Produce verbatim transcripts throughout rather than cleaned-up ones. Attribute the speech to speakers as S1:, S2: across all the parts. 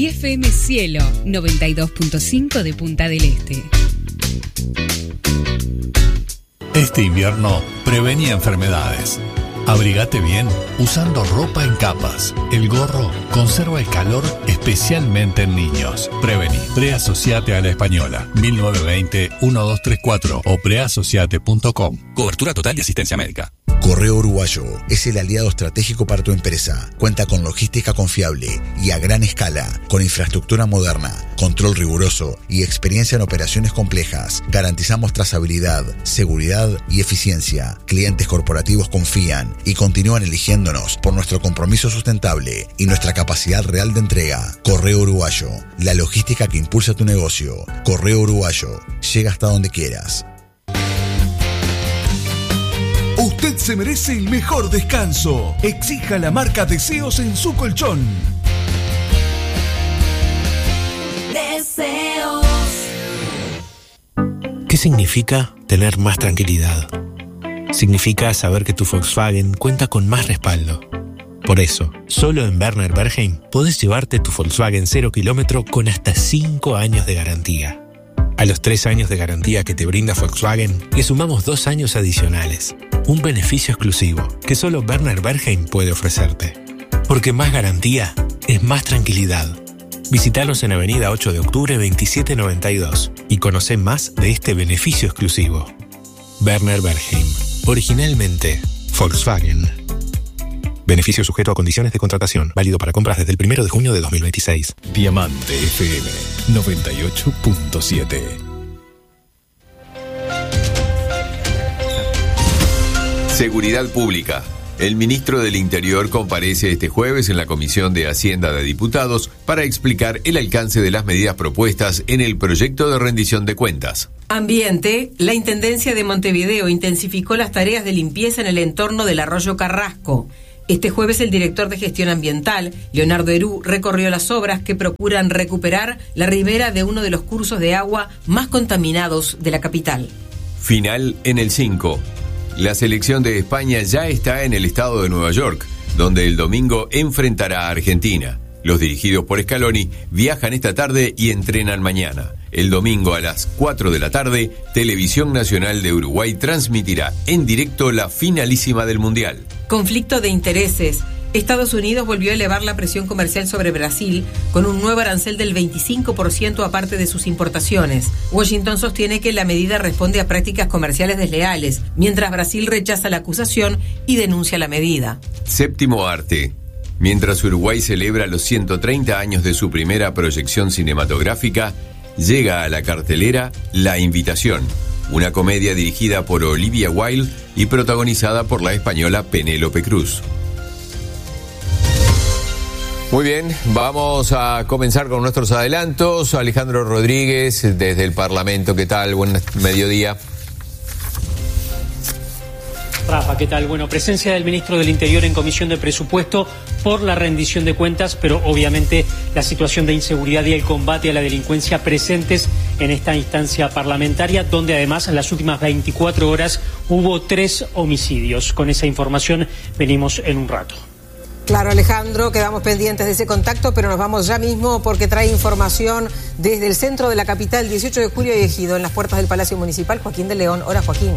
S1: y F M Cielo noventa y dos punto cinco de Punta del Este.
S2: Este invierno prevení enfermedades. Abrigate bien usando ropa en capas. El gorro conserva el calor especialmente en niños. Prevení. Preasociate a la Española. mil novecientos veinte, doce treinta y cuatro o preasociate punto com.
S3: Cobertura total de asistencia médica.
S4: Correo Uruguayo es el aliado estratégico para tu empresa. Cuenta con logística confiable y a gran escala, con infraestructura moderna, control riguroso y experiencia en operaciones complejas. Garantizamos trazabilidad, seguridad y eficiencia. Clientes corporativos confían y continúan eligiéndonos por nuestro compromiso sustentable y nuestra capacidad real de entrega. Correo Uruguayo, la logística que impulsa tu negocio. Correo Uruguayo, llega hasta donde quieras.
S5: Usted se merece el mejor descanso. Exija la marca Deseos en su colchón.
S6: Deseos.
S7: ¿Qué significa tener más tranquilidad? Significa saber que tu Volkswagen cuenta con más respaldo. Por eso, solo en Werner Bergheim podés llevarte tu Volkswagen cero kilómetro con hasta cinco años de garantía. A los tres años de garantía que te brinda Volkswagen, le sumamos dos años adicionales. Un beneficio exclusivo que solo Werner Bergheim puede ofrecerte. Porque más garantía es más tranquilidad. Visítanos en Avenida ocho de Octubre veintisiete noventa y dos y conocé más de este beneficio exclusivo. Werner Bergheim. Originalmente Volkswagen. Beneficio sujeto a condiciones de contratación. Válido para compras desde el primero de junio de dos mil veintiséis.
S8: Diamante F M noventa y ocho punto siete.
S9: Seguridad Pública. El ministro del Interior comparece este jueves en la Comisión de Hacienda de Diputados para explicar el alcance de las medidas propuestas en el proyecto de rendición de cuentas.
S10: Ambiente. La Intendencia de Montevideo intensificó las tareas de limpieza en el entorno del arroyo Carrasco. Este jueves el director de Gestión Ambiental, Leonardo Herú, recorrió las obras que procuran recuperar la ribera de uno de los cursos de agua más contaminados de la capital.
S9: Final en el cinco. La selección de España ya está en el estado de Nueva York, donde el domingo enfrentará a Argentina. Los dirigidos por Scaloni viajan esta tarde y entrenan mañana. El domingo a las cuatro de la tarde, Televisión Nacional de Uruguay transmitirá en directo la finalísima del Mundial.
S10: Conflicto de intereses. Estados Unidos volvió a elevar la presión comercial sobre Brasil con un nuevo arancel del veinticinco por ciento aparte de sus importaciones. Washington sostiene que la medida responde a prácticas comerciales desleales, mientras Brasil rechaza la acusación y denuncia la medida.
S9: Séptimo arte. Mientras Uruguay celebra los ciento treinta años de su primera proyección cinematográfica, llega a la cartelera La Invitación, una comedia dirigida por Olivia Wilde y protagonizada por la española Penélope Cruz. Muy bien, vamos a comenzar con nuestros adelantos. Alejandro Rodríguez, desde el Parlamento, ¿qué tal? Buen mediodía.
S11: Rafa, ¿qué tal? Bueno, presencia del ministro del Interior en Comisión de Presupuesto por la rendición de cuentas, pero obviamente la situación de inseguridad y el combate a la delincuencia presentes en esta instancia parlamentaria, donde además en las últimas veinticuatro horas hubo tres homicidios. Con esa información venimos en un rato.
S12: Claro, Alejandro, quedamos pendientes de ese contacto, pero nos vamos ya mismo porque trae información desde el centro de la capital, dieciocho de julio y Ejido, en las puertas del Palacio Municipal. Joaquín de León. Hola, Joaquín.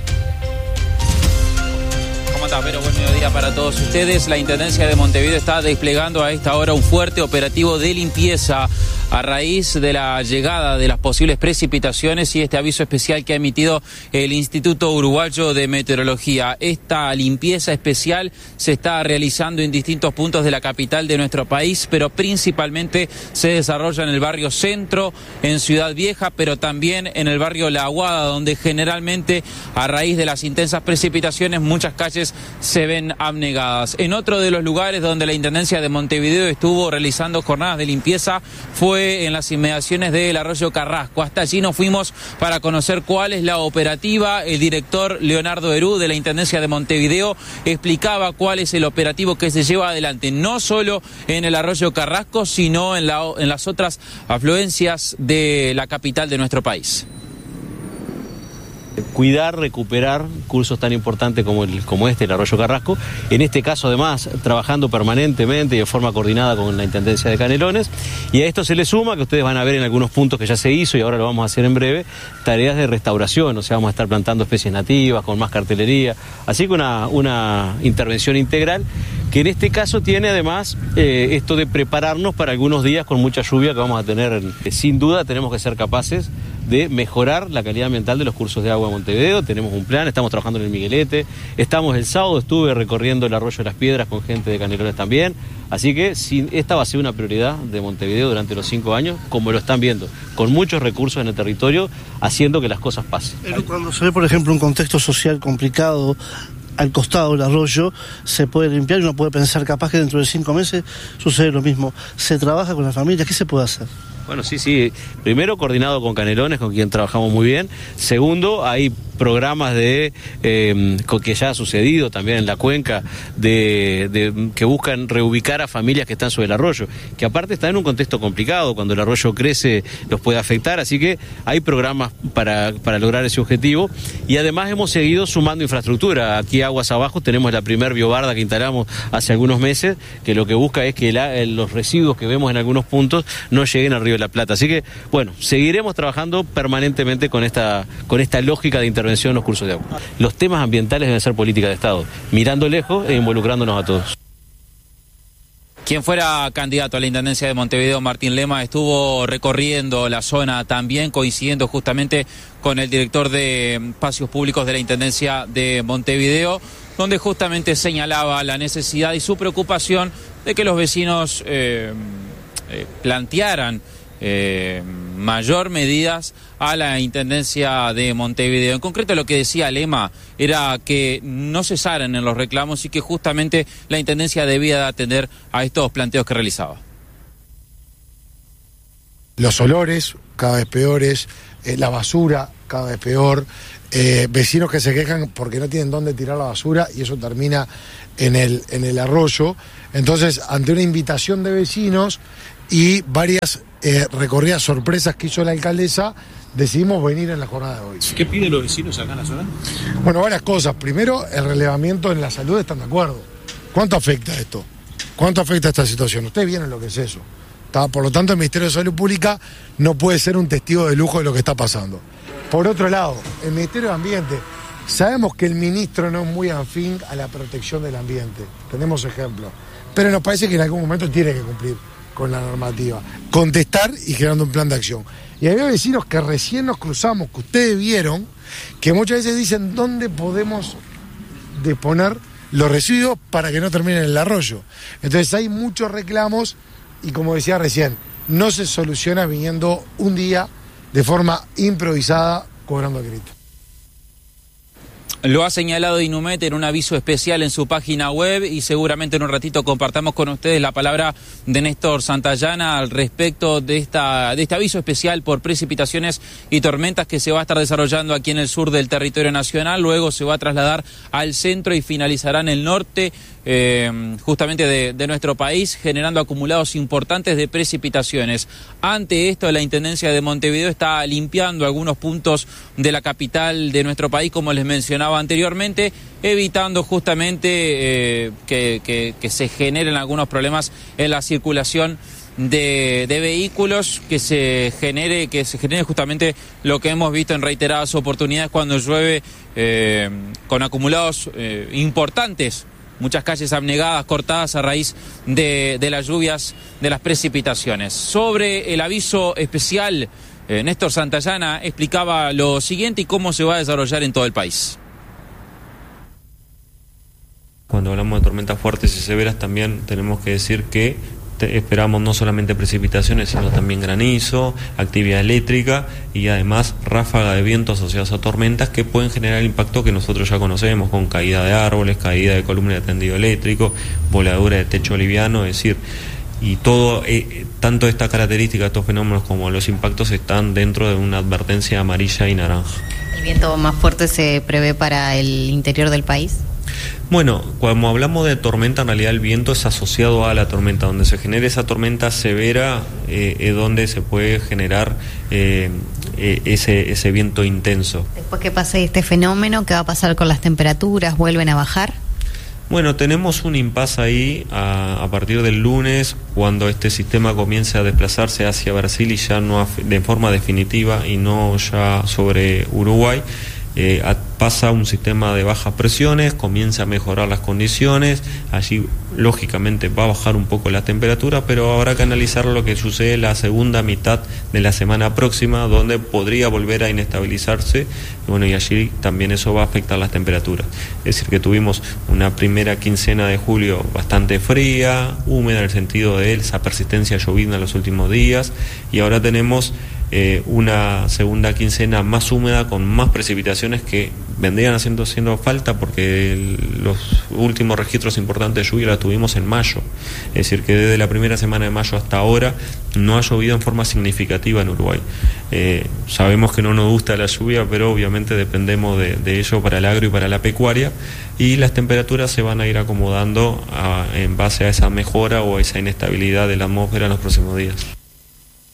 S13: ¿Cómo estás, Vero? Buen mediodía para todos ustedes. La Intendencia de Montevideo está desplegando a esta hora un fuerte operativo de limpieza a raíz de la llegada de las posibles precipitaciones y este aviso especial que ha emitido el Instituto Uruguayo de Meteorología. Esta limpieza especial se está realizando en distintos puntos de la capital de nuestro país, pero principalmente se desarrolla en el barrio Centro, en Ciudad Vieja, pero también en el barrio La Aguada, donde generalmente a raíz de las intensas precipitaciones muchas calles se ven abnegadas. En otro de los lugares donde la Intendencia de Montevideo estuvo realizando jornadas de limpieza fue en las inmediaciones del arroyo Carrasco. Hasta allí nos fuimos para conocer cuál es la operativa. El director Leonardo Herú de la Intendencia de Montevideo explicaba cuál es el operativo que se lleva adelante, no solo en el arroyo Carrasco, sino en, la, en las otras afluencias de la capital de nuestro país.
S6: Cuidar, recuperar cursos tan importantes como, el, como este, el Arroyo Carrasco, en este caso además trabajando permanentemente y de forma coordinada con la Intendencia de Canelones, y a esto se le suma, que ustedes van a ver en algunos puntos que ya se hizo y ahora lo vamos a hacer en breve, tareas de restauración, o sea, vamos a estar plantando especies nativas, con más cartelería, así que una, una intervención integral, que en este caso tiene además eh, esto de prepararnos para algunos días con mucha lluvia que vamos a tener. Sin duda tenemos que ser capaces de mejorar la calidad ambiental de los cursos de agua de Montevideo. Tenemos un plan, estamos trabajando en el Miguelete, estamos el sábado, estuve recorriendo el Arroyo de las Piedras con gente de Canelones también, así que sí, esta va a ser una prioridad de Montevideo durante los cinco años, como lo están viendo, con muchos recursos en el territorio, haciendo que las cosas pasen.
S14: Pero cuando se ve, por ejemplo, un contexto social complicado, al costado del arroyo, se puede limpiar y uno puede pensar capaz que dentro de cinco meses sucede lo mismo. ¿Se trabaja con las familias? ¿Qué se puede hacer?
S6: Bueno, sí, sí. Primero, coordinado con Canelones, con quien trabajamos muy bien. Segundo, hay programas de eh, que ya ha sucedido también en la cuenca, de, de que buscan reubicar a familias que están sobre el arroyo, que aparte están en un contexto complicado, cuando el arroyo crece los puede afectar, así que hay programas para, para lograr ese objetivo, y además hemos seguido sumando infraestructura. Aquí aguas abajo tenemos la primer biobarda que instalamos hace algunos meses, que lo que busca es que la, los residuos que vemos en algunos puntos no lleguen al río de la Plata. Así que, bueno, seguiremos trabajando permanentemente con esta, con esta lógica de intervención en los cursos de agua. Los temas ambientales deben ser política de Estado, mirando lejos e involucrándonos a todos.
S13: Quien fuera candidato a la Intendencia de Montevideo, Martín Lema, estuvo recorriendo la zona también, coincidiendo justamente con el director de Espacios Públicos de la Intendencia de Montevideo, donde justamente señalaba la necesidad y su preocupación de que los vecinos eh, eh, plantearan Eh, mayor medidas a la Intendencia de Montevideo. En concreto, lo que decía Lema era que no cesaran en los reclamos y que justamente la Intendencia debía de atender a estos planteos que realizaba.
S15: Los olores cada vez peores, eh, la basura cada vez peor, eh, vecinos que se quejan porque no tienen dónde tirar la basura y eso termina en el, en el arroyo. Entonces, ante una invitación de vecinos y varias eh, recorridas sorpresas que hizo la alcaldesa, decidimos venir en la jornada de hoy.
S6: ¿Qué piden los vecinos acá en la zona?
S15: Bueno, varias cosas. Primero, el relevamiento en la salud, están de acuerdo. ¿Cuánto afecta esto? ¿Cuánto afecta esta situación? Ustedes vieron lo que es eso. ¿Está? Por lo tanto, el Ministerio de Salud Pública no puede ser un testigo de lujo de lo que está pasando. Por otro lado, el Ministerio de Ambiente, sabemos que el ministro no es muy afín a la protección del ambiente. Tenemos ejemplos. Pero nos parece que en algún momento tiene que cumplir con la normativa, contestar y generando un plan de acción. Y había vecinos que recién nos cruzamos, que ustedes vieron, que muchas veces dicen dónde podemos deponer los residuos para que no terminen en el arroyo. Entonces hay muchos reclamos y, como decía recién, no se soluciona viniendo un día de forma improvisada cobrando crédito.
S13: Lo ha señalado Inumet en un aviso especial en su página web y seguramente en un ratito compartamos con ustedes la palabra de Néstor Santayana al respecto de esta de este aviso especial por precipitaciones y tormentas que se va a estar desarrollando aquí en el sur del territorio nacional. Luego se va a trasladar al centro y finalizará en el norte eh, justamente de, de nuestro país, generando acumulados importantes de precipitaciones. Ante esto, la Intendencia de Montevideo está limpiando algunos puntos de la capital de nuestro país, como les mencionaba anteriormente, evitando justamente eh, que, que, que se generen algunos problemas en la circulación de, de vehículos, que se genere que se genere justamente lo que hemos visto en reiteradas oportunidades cuando llueve eh, con acumulados eh, importantes, muchas calles abnegadas, cortadas a raíz de, de las lluvias, de las precipitaciones. Sobre el aviso especial, eh, Néstor Santayana explicaba lo siguiente y cómo se va a desarrollar en todo el país.
S16: Cuando hablamos de tormentas fuertes y severas, también tenemos que decir que te esperamos no solamente precipitaciones, sino también granizo, actividad eléctrica y además ráfaga de viento asociadas a tormentas que pueden generar el impacto que nosotros ya conocemos, con caída de árboles, caída de columna de tendido eléctrico, voladura de techo liviano, es decir, y todo, eh, tanto esta característica, estos fenómenos como los impactos están dentro de una advertencia amarilla y naranja.
S17: ¿El viento más fuerte se prevé para el interior del país?
S16: Bueno, cuando hablamos de tormenta, en realidad el viento es asociado a la tormenta. Donde se genere esa tormenta severa eh, es donde se puede generar eh, eh, ese, ese viento intenso.
S17: Después que pase este fenómeno, ¿qué va a pasar con las temperaturas? ¿Vuelven a bajar?
S16: Bueno, tenemos un impasse ahí a, a partir del lunes, cuando este sistema comience a desplazarse hacia Brasil y ya no de forma definitiva y no ya sobre Uruguay. Eh, a, pasa un sistema de bajas presiones, comienza a mejorar las condiciones, allí lógicamente va a bajar un poco la temperatura, pero habrá que analizar lo que sucede la segunda mitad de la semana próxima, donde podría volver a inestabilizarse, y bueno, y allí también eso va a afectar las temperaturas. Es decir, que tuvimos una primera quincena de julio bastante fría, húmeda en el sentido de esa persistencia llovizna en los últimos días, y ahora tenemos Eh, una segunda quincena más húmeda con más precipitaciones que vendrían haciendo, haciendo falta, porque el, los últimos registros importantes de lluvia la tuvimos en mayo. Es decir, que desde la primera semana de mayo hasta ahora no ha llovido en forma significativa en Uruguay. Eh, sabemos que no nos gusta la lluvia, pero obviamente dependemos de, de ello para el agro y para la pecuaria, y las temperaturas se van a ir acomodando a, en base a esa mejora o a esa inestabilidad de la atmósfera en los próximos días.